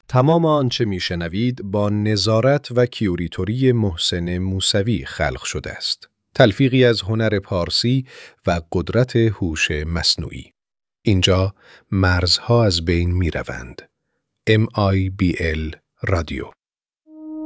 تمام آنچه میشنوید با نظارت و کیوریتوری محسن موسوی خلق شده است. تلفیقی از هنر پارسی و قدرت هوش مصنوعی. اینجا مرزها از بین می روند. MIBL رادیو